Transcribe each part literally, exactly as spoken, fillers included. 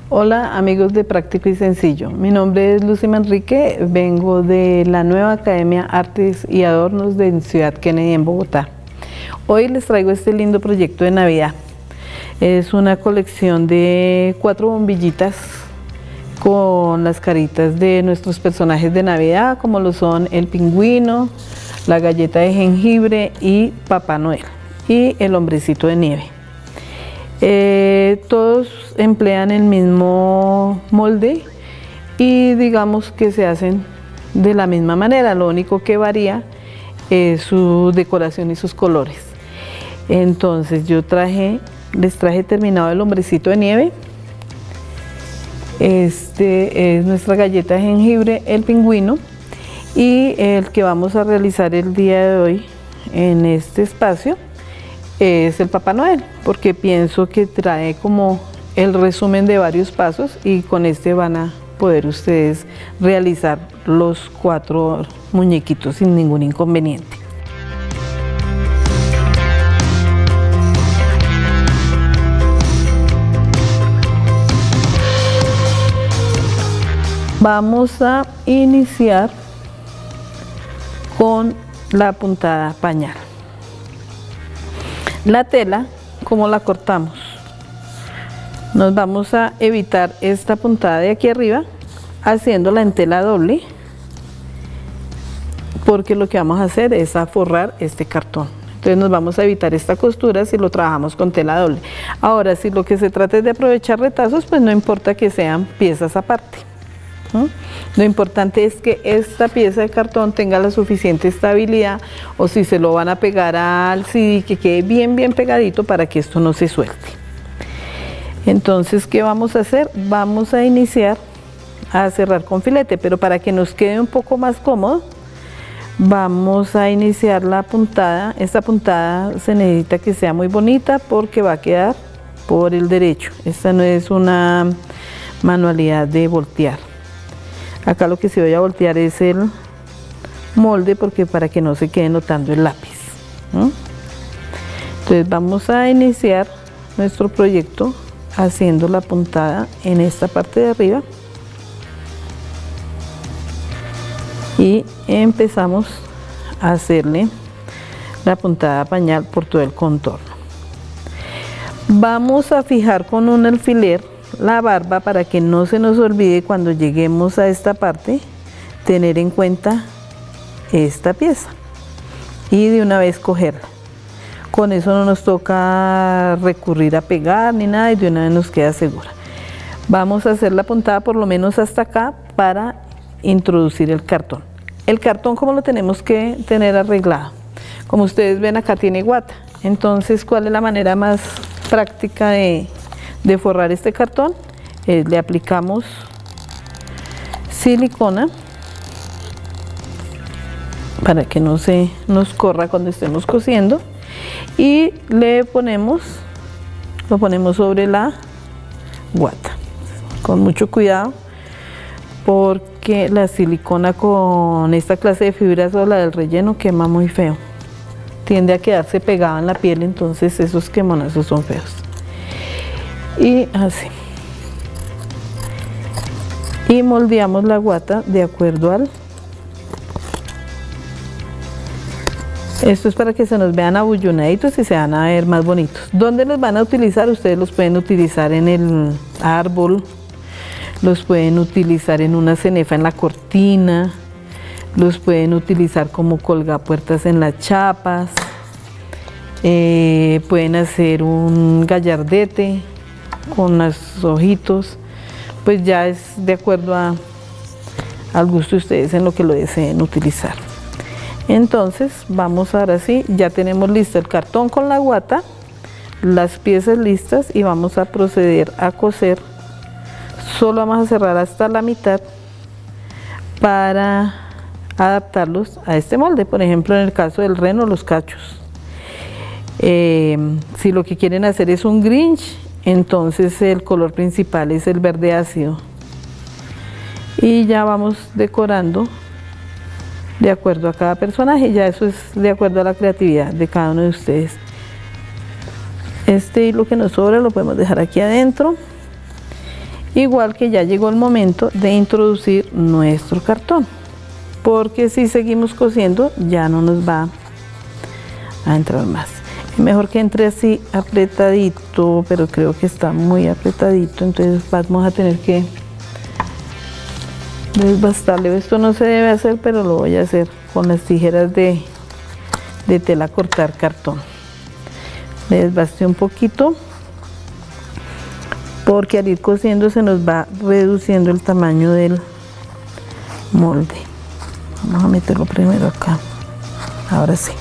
Hola amigos de Práctico y Sencillo, mi nombre es Lucy Manrique, vengo de la nueva Academia Artes y Adornos de Ciudad Kennedy en Bogotá. Hoy les traigo este lindo proyecto de Navidad. Es una colección de cuatro bombillitas con las caritas de nuestros personajes de Navidad, como lo son el pingüino, la galleta de jengibre y Papá Noel y el hombrecito de nieve. Eh, todos emplean el mismo molde y digamos que se hacen de la misma manera, lo único que varía es su decoración y sus colores. Entonces yo traje, les traje terminado el hombrecito de nieve. Este es nuestra galleta de jengibre, el pingüino, y el que vamos a realizar el día de hoy en este espacio es el Papá Noel, porque pienso que trae como el resumen de varios pasos y con este van a poder ustedes realizar los cuatro muñequitos sin ningún inconveniente. Vamos a iniciar con la puntada pañal. La tela, ¿cómo la cortamos? Nos vamos a evitar esta puntada de aquí arriba haciéndola en tela doble, porque lo que vamos a hacer es a forrar este cartón. Entonces nos vamos a evitar esta costura si lo trabajamos con tela doble. Ahora, si lo que se trata es de aprovechar retazos, pues no importa que sean piezas aparte. ¿no? Lo importante es que esta pieza de cartón tenga la suficiente estabilidad, o si se lo van a pegar al C D, que quede bien bien pegadito para que esto no se suelte. Entonces, ¿qué vamos a hacer? Vamos a iniciar a cerrar con filete, pero para que nos quede un poco más cómodo, vamos a iniciar la puntada. Esta puntada se necesita que sea muy bonita porque va a quedar por el derecho. Esta no es una manualidad de voltear. Acá lo que sí voy a voltear es el molde, porque para que no se quede notando el lápiz. ¿no? Entonces vamos a iniciar nuestro proyecto haciendo la puntada en esta parte de arriba y empezamos a hacerle la puntada pañal por todo el contorno. Vamos a fijar con un alfiler la barba para que no se nos olvide cuando lleguemos a esta parte tener en cuenta esta pieza y de una vez cogerla. Con eso no nos toca recurrir a pegar ni nada y de una vez nos queda segura. Vamos a hacer la puntada por lo menos hasta acá para introducir el cartón. El cartón, ¿cómo lo tenemos que tener arreglado? Como ustedes ven, acá tiene guata. Entonces, ¿cuál es la manera más práctica de de forrar este cartón? Eh, le aplicamos silicona para que no se nos corra cuando estemos cosiendo y le ponemos lo ponemos sobre la guata con mucho cuidado, porque la silicona con esta clase de fibras o la del relleno quema muy feo, tiende a quedarse pegada en la piel, entonces esos quemonazos son feos. Y así, y moldeamos la guata de acuerdo al, esto es para que se nos vean abullonaditos y se van a ver más bonitos. ¿Dónde los van a utilizar? Ustedes los pueden utilizar en el árbol, los pueden utilizar en una cenefa en la cortina, los pueden utilizar como colgapuertas en las chapas, eh, pueden hacer un gallardete con los ojitos, pues ya es de acuerdo a, al gusto de ustedes en lo que lo deseen utilizar. Entonces vamos ahora sí, ya tenemos listo el cartón con la guata, las piezas listas y vamos a proceder a coser. Solo vamos a cerrar hasta la mitad para adaptarlos a este molde, por ejemplo en el caso del reno, los cachos. Eh, si lo que quieren hacer es un Grinch, entonces el color principal es el verde ácido y ya vamos decorando de acuerdo a cada personaje. Ya eso es de acuerdo a la creatividad de cada uno de ustedes. Este hilo que nos sobra lo podemos dejar aquí adentro Igual que ya llegó el momento de introducir nuestro cartón, porque si seguimos cosiendo ya no nos va a entrar más. Es mejor que entre así apretadito, pero creo que está muy apretadito, entonces vamos a tener que desbastarle. Esto no se debe hacer, pero lo voy a hacer con las tijeras de, de tela cortar cartón. Le desbasté un poquito, porque al ir cosiendo se nos va reduciendo el tamaño del molde. Vamos a meterlo primero acá, ahora sí.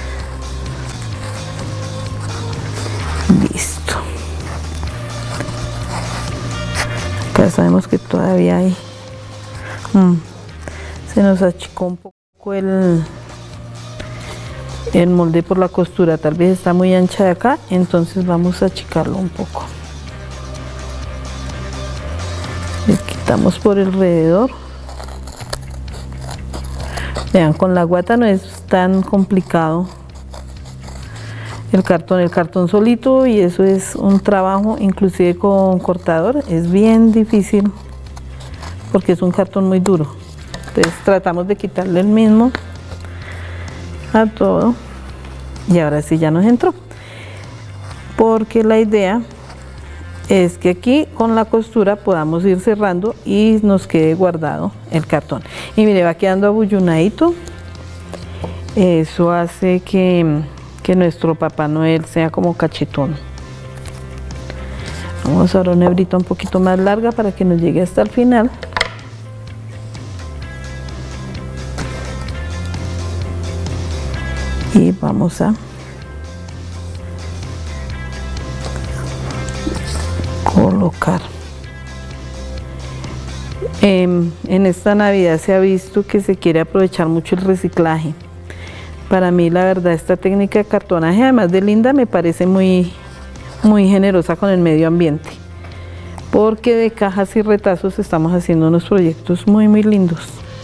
Listo. Acá sabemos que todavía hay, mm, se nos achicó un poco el, el molde por la costura, tal vez está muy ancha de acá, entonces vamos a achicarlo un poco. Le quitamos por alrededor. Vean, con la guata no es tan complicado el cartón, el cartón solito, y eso es un trabajo, inclusive con cortador, es bien difícil porque es un cartón muy duro. Entonces tratamos de quitarle el mismo a todo, y ahora sí ya nos entró, porque la idea es que aquí con la costura podamos ir cerrando y nos quede guardado el cartón. Y mire, va quedando abullunadito. Eso hace que, que nuestro Papá Noel sea como cachetón. Vamos a dar una hebrita un poquito más larga para que nos llegue hasta el final. Y vamos a colocar. Eh, en esta Navidad se ha visto que se quiere aprovechar mucho el reciclaje. Para mí, la verdad, esta técnica de cartonaje, además de linda, me parece muy, muy generosa con el medio ambiente, porque de cajas y retazos estamos haciendo unos proyectos muy muy lindos.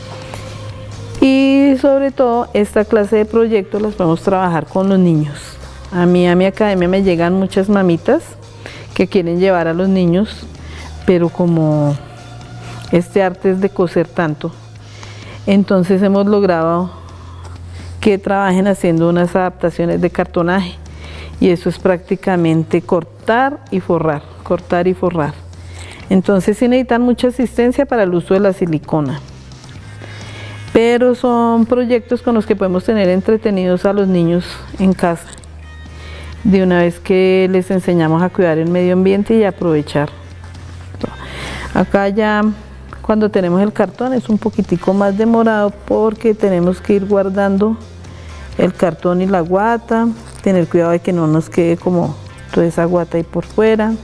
Y sobre todo esta clase de proyectos las podemos trabajar con los niños. A mí, a mi academia me llegan muchas mamitas que quieren llevar a los niños, pero como este arte es de coser tanto, entonces hemos logrado que trabajen haciendo unas adaptaciones de cartonaje, y eso es prácticamente cortar y forrar, cortar y forrar. Entonces sí necesitan mucha asistencia para el uso de la silicona, pero son proyectos con los que podemos tener entretenidos a los niños en casa, de una vez que les enseñamos a cuidar el medio ambiente y aprovechar. Acá ya cuando tenemos el cartón es un poquitico más demorado, porque tenemos que ir guardando el cartón y la guata, tener cuidado de que no nos quede como toda esa guata ahí por fuera.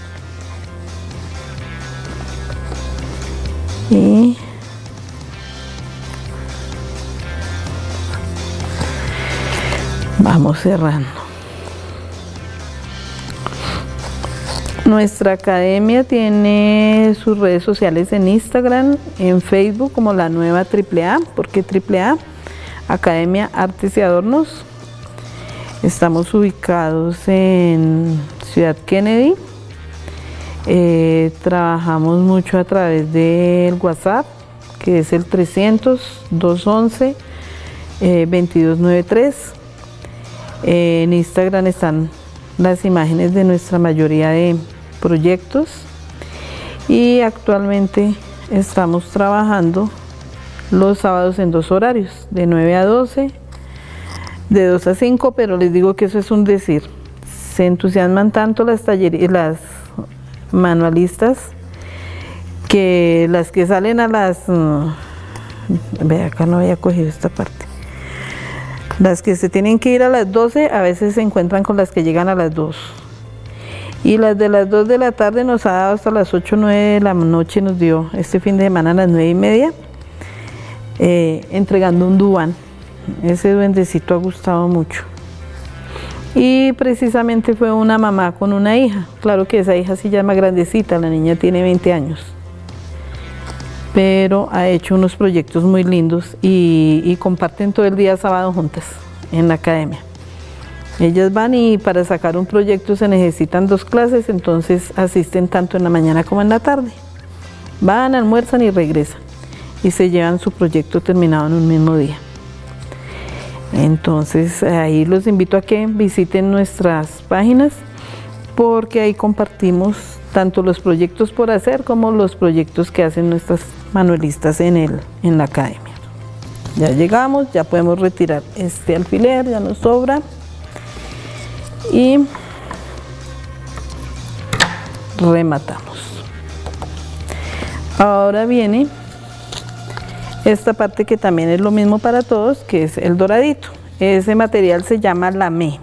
Y vamos cerrando. Nuestra academia tiene sus redes sociales en Instagram, en Facebook como La Nueva Triple A. ¿Por qué Triple A? Academia Artes y Adornos. Estamos ubicados en Ciudad Kennedy. Eh, trabajamos mucho a través del WhatsApp, que es el trescientos, doscientos once, eh, veintidós noventa y tres. Eh, en Instagram están las imágenes de nuestra mayoría de proyectos, y actualmente estamos trabajando los sábados en dos horarios, de nueve a doce, de dos a cinco, pero les digo que eso es un decir. Se entusiasman tanto las tallerías, las manualistas, que las que salen a las, uh, ve acá no había cogido esta parte, las que se tienen que ir a las doce a veces se encuentran con las que llegan a las dos, y las de las dos de la tarde nos ha dado hasta las ocho o nueve de la noche, nos dio este fin de semana a las nueve y media, eh, entregando un duván. Ese duendecito ha gustado mucho, y precisamente fue una mamá con una hija. Claro que esa hija sí ya es más grandecita, la niña tiene veinte años, pero ha hecho unos proyectos muy lindos, y, y comparten todo el día sábado juntas en la academia. Ellas van y para sacar un proyecto se necesitan dos clases, entonces asisten tanto en la mañana como en la tarde. Van, almuerzan y regresan y se llevan su proyecto terminado en un mismo día. Entonces ahí los invito a que visiten nuestras páginas porque ahí compartimos tanto los proyectos por hacer como los proyectos que hacen nuestras manuelistas en, el, en la academia. Ya llegamos, ya podemos retirar este alfiler, ya nos sobra. Y rematamos. Ahora viene esta parte que también es lo mismo para todos, que es el doradito. Ese material se llama lamé.